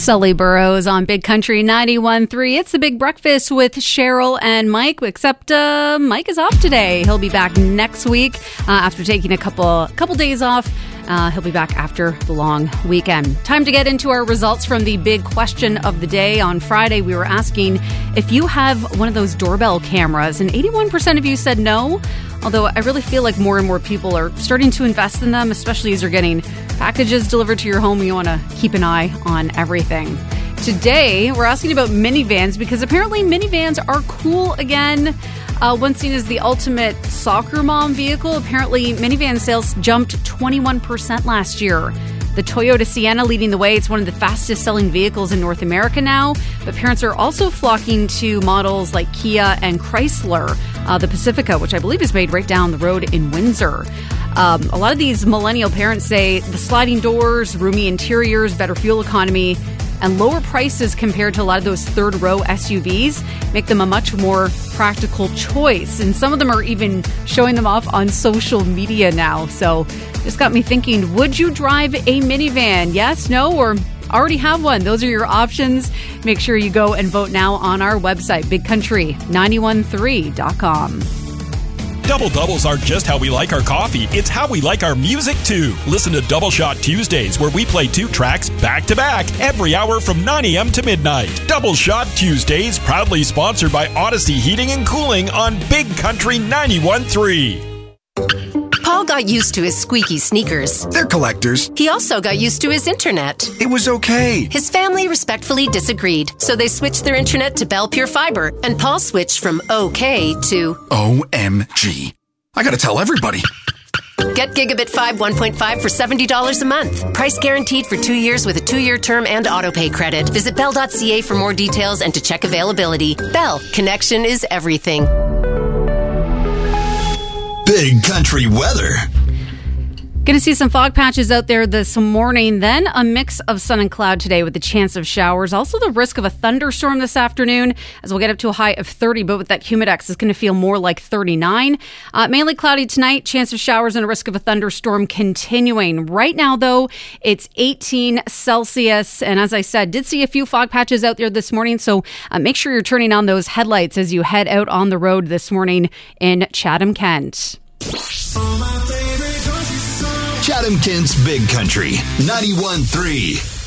Sully Burrows on Big Country 91.3. It's the Big Breakfast with Cheryl and Mike, except Mike is off today. He'll be back next week after taking a couple days off. He'll be back after the long weekend. Time to get into our results from the big question of the day. On Friday, we were asking if you have one of those doorbell cameras, and 81% of you said no. Although I really feel like more and more people are starting to invest in them, especially as you're getting packages delivered to your home. You want to keep an eye on everything. Today, we're asking about minivans because apparently minivans are cool again. Once seen as the ultimate soccer mom vehicle, apparently minivan sales jumped 21% last year. The Toyota Sienna leading the way. It's one of the fastest selling vehicles in North America now. But parents are also flocking to models like Kia and Chrysler. The Pacifica, which I believe is made right down the road in Windsor. A lot of these millennial parents say the sliding doors, roomy interiors, better fuel economy, and lower prices compared to a lot of those third-row SUVs make them a much more practical choice. And some of them are even showing them off on social media now. So this got me thinking, would you drive a minivan? Yes, no, or already have one? Those are your options. Make sure you go and vote now on our website, bigcountry913.com. Double doubles are just how we like our coffee. It's how we like our music, too. Listen to Double Shot Tuesdays, where we play 2 tracks back-to-back every hour from 9 a.m. to midnight. Double Shot Tuesdays, proudly sponsored by Odyssey Heating and Cooling on Big Country 91.3. Paul got used to his squeaky sneakers. They're collectors. He also got used to his internet. It was okay. His family respectfully disagreed, so they switched their internet to Bell Pure Fiber, and Paul switched from okay to OMG. I gotta tell everybody. Get Gigabit 5 1.5 for $70 a month. Price guaranteed for 2 years with a 2-year term and autopay credit. Visit bell.ca for more details and to check availability. Bell, connection is everything. Big Country weather. Going to see some fog patches out there this morning, then a mix of sun and cloud today with the chance of showers. Also the risk of a thunderstorm this afternoon as we'll get up to a high of 30, but with that humidex, it's going to feel more like 39. Mainly cloudy tonight, chance of showers and a risk of a thunderstorm continuing. Right now, though, it's 18 Celsius. And as I said, did see a few fog patches out there this morning, so make sure you're turning on those headlights as you head out on the road this morning in Chatham, Kent. Chatham Kent's Big Country 91.3.